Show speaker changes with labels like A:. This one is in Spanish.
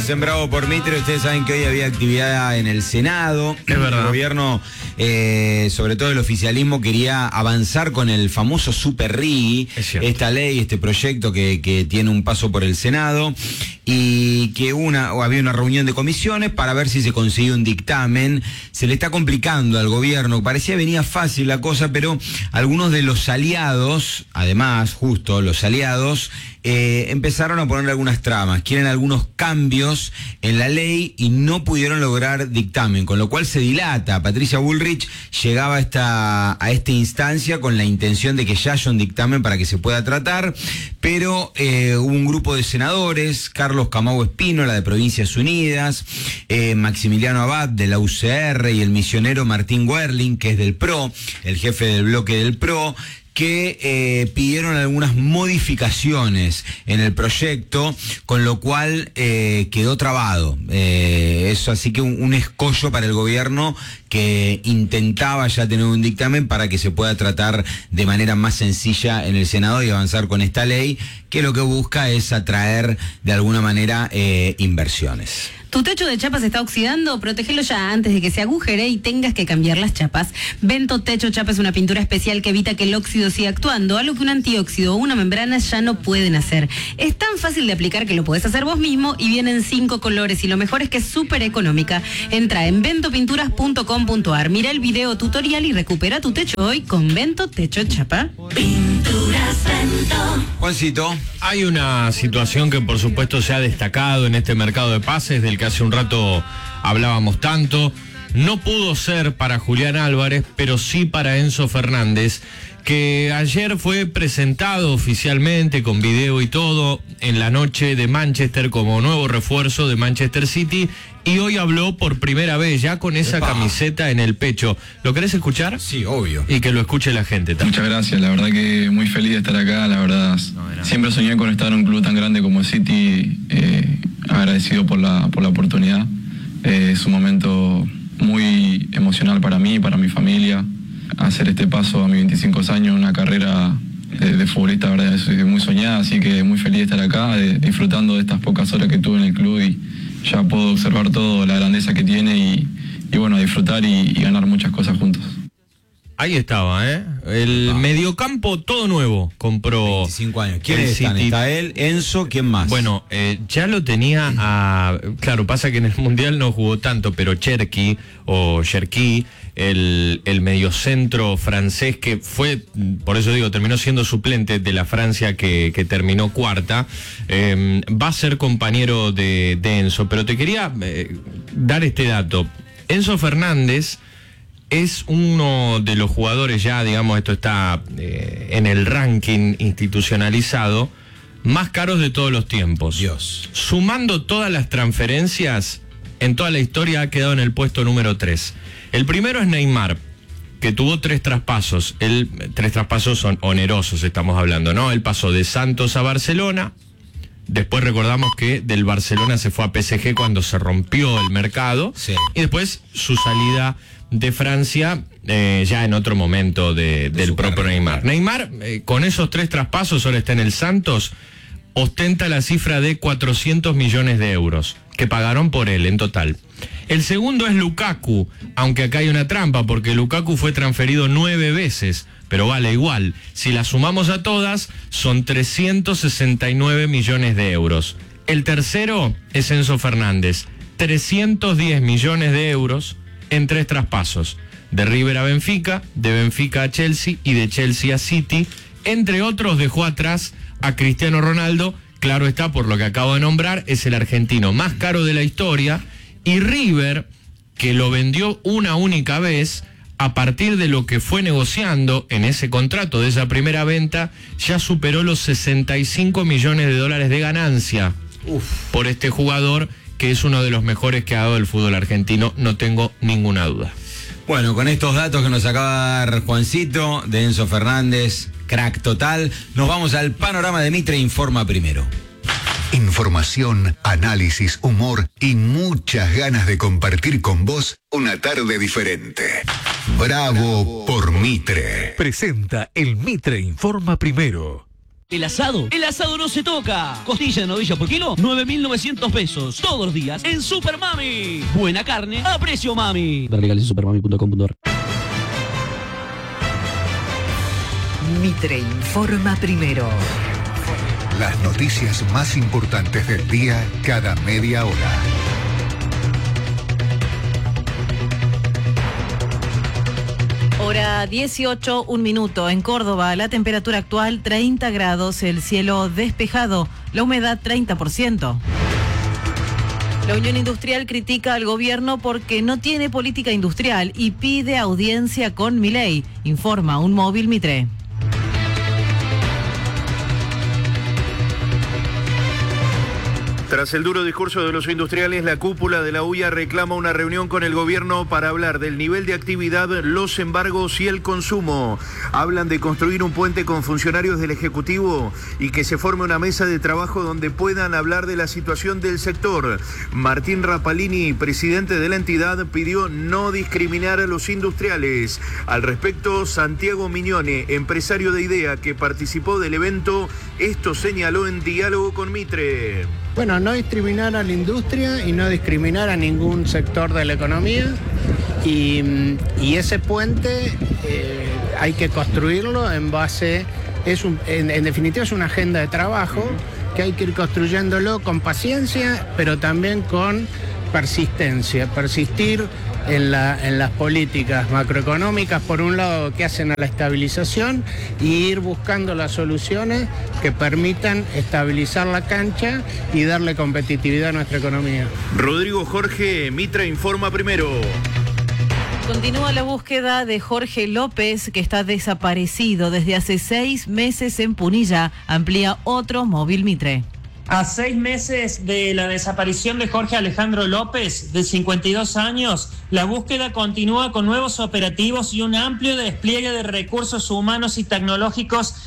A: Seguimos en Bravo por Mitre. Ustedes saben que hoy había actividad en el Senado.
B: Es verdad.
A: El gobierno, sobre todo el oficialismo, quería avanzar con el famoso Super RIGI, esta ley, este proyecto que tiene un paso por el Senado, y que había una reunión de comisiones para ver si se consigue un dictamen. Se le está complicando al gobierno. Parecía venía fácil la cosa, pero algunos de los aliados, además, justo los aliados, empezaron a poner algunas tramas, quieren algunos cambios en la ley y no pudieron lograr dictamen, con lo cual se dilata. Patricia Bullrich llegaba a esta instancia con la intención de que ya haya un dictamen para que se pueda tratar, pero hubo un grupo de senadores, Carlos Camau Espínola de Provincias Unidas, Maximiliano Abad de la UCR y el misionero Martín Werling, que es del PRO, el jefe del bloque del PRO, que pidieron algunas modificaciones en el proyecto, con lo cual quedó trabado. Eso, así que un escollo para el gobierno que intentaba ya tener un dictamen para que se pueda tratar de manera más sencilla en el Senado y avanzar con esta ley, que lo que busca es atraer de alguna manera inversiones.
C: ¿Tu techo de chapas está oxidando? Protégelo ya antes de que se agujere y tengas que cambiar las chapas. Vento Techo Chapa es una pintura especial que evita que el óxido siga actuando, algo que un antióxido o una membrana ya no pueden hacer. Es tan fácil de aplicar que lo podés hacer vos mismo y vienen 5 colores, y lo mejor es que es súper económica. Entra en ventopinturas.com.ar, mira el video tutorial y recupera tu techo hoy con Vento Techo Chapa.
D: Pinturas Vento.
A: Juancito.
B: Hay una situación que por supuesto se ha destacado en este mercado de pases, del que hace un rato hablábamos tanto. No pudo ser para Julián Álvarez, pero sí para Enzo Fernández, que ayer fue presentado oficialmente con video y todo en la noche de Manchester como nuevo refuerzo de Manchester City, y hoy habló por primera vez ya con esa camiseta en el pecho. ¿Lo querés escuchar?
A: Sí, obvio.
B: Y que lo escuche la gente también.
E: Muchas gracias, la verdad que muy feliz de estar acá, la verdad. Siempre soñé con estar en un club tan grande como City, agradecido por la oportunidad. Es un momento muy emocional para mí, para mi familia. Hacer este paso a mis 25 años, una carrera de futbolista, la verdad, es muy soñada, así que muy feliz de estar acá, disfrutando de estas pocas horas que tuve en el club, y ya puedo observar todo, la grandeza que tiene, y bueno, disfrutar y ganar muchas cosas juntos.
B: Ahí estaba, el mediocampo todo nuevo compró.
A: 25 años. ¿Quiénes están? Está él, Enzo, ¿quién más?
B: Bueno, ya lo tenía claro, pasa que en el Mundial no jugó tanto, pero Cherki, el mediocentro francés, que fue, por eso digo, terminó siendo suplente de la Francia que terminó cuarta, va a ser compañero de Enzo. Pero te quería dar este dato. Enzo Fernández es uno de los jugadores, ya digamos, esto está en el ranking institucionalizado, más caros de todos los tiempos.
A: Dios.
B: Sumando todas las transferencias, en toda la historia ha quedado en el puesto número 3. El primero es Neymar, que tuvo 3 traspasos. 3 traspasos son onerosos, estamos hablando, ¿no? Él pasó de Santos a Barcelona. Después recordamos que del Barcelona se fue a PSG cuando se rompió el mercado.
A: Sí. Y
B: después su salida de Francia ya en otro momento del propio Neymar. Neymar, con esos 3 traspasos, ahora está en el Santos, ostenta la cifra de 400 millones de euros que pagaron por él en total. El segundo es Lukaku, aunque acá hay una trampa, porque Lukaku fue transferido 9 veces, pero vale igual. Si las sumamos a todas, son 369 millones de euros. El tercero es Enzo Fernández, 310 millones de euros en 3 traspasos, de River a Benfica, de Benfica a Chelsea y de Chelsea a City. Entre otros, dejó atrás a Cristiano Ronaldo. Claro está, por lo que acabo de nombrar, es el argentino más caro de la historia. Y River, que lo vendió una única vez, a partir de lo que fue negociando en ese contrato de esa primera venta, ya superó los 65 millones de dólares de ganancia por este jugador, que es uno de los mejores que ha dado el fútbol argentino, no tengo ninguna duda.
A: Bueno, con estos datos que nos acaba de dar Juancito, de Enzo Fernández, crack total, nos vamos al panorama de Mitre Informa Primero.
F: Información, análisis, humor y muchas ganas de compartir con vos una tarde diferente. Bravo por Mitre.
G: Presenta el Mitre Informa Primero. El asado no se toca. Costilla de novilla por kilo, 9.900 pesos. Todos los días en Super Mami. Buena carne a precio mami.
H: Ver legales en supermami.com.ar.
I: Mitre informa primero.
F: Las noticias más importantes del día cada media hora.
J: Hora 18, 1 minuto. En Córdoba, la temperatura actual 30 grados, el cielo despejado, la humedad 30%. La Unión Industrial critica al gobierno porque no tiene política industrial y pide audiencia con Milei, informa un móvil Mitre.
K: Tras el duro discurso de los industriales, la cúpula de la UIA reclama una reunión con el gobierno para hablar del nivel de actividad, los embargos y el consumo. Hablan de construir un puente con funcionarios del Ejecutivo y que se forme una mesa de trabajo donde puedan hablar de la situación del sector. Martín Rapalini, presidente de la entidad, pidió no discriminar a los industriales. Al respecto, Santiago Mignone, empresario de IDEA que participó del evento, esto señaló en diálogo con Mitre.
L: Bueno, no discriminar a la industria y no discriminar a ningún sector de la economía y ese puente hay que construirlo en base, en definitiva es una agenda de trabajo que hay que ir construyéndolo con paciencia, pero también con persistencia, persistir en las políticas macroeconómicas, por un lado, que hacen a la estabilización y ir buscando las soluciones que permitan estabilizar la cancha y darle competitividad a nuestra economía.
K: Rodrigo Jorge, Mitre informa primero.
J: Continúa la búsqueda de Jorge López, que está desaparecido desde hace 6 meses en Punilla. Amplía otro móvil Mitre.
M: A 6 meses de la desaparición de Jorge Alejandro López, de 52 años, la búsqueda continúa con nuevos operativos y un amplio despliegue de recursos humanos y tecnológicos